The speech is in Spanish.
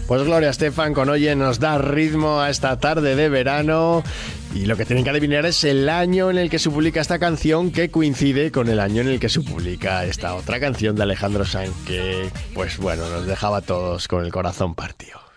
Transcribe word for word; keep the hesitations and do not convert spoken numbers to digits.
Pues Gloria Estefan con Oye nos da ritmo a esta tarde de verano y lo que tienen que adivinar es el año en el que se publica esta canción, que coincide con el año en el que se publica esta otra canción de Alejandro Sanz que, pues bueno, nos dejaba a todos con el corazón partido.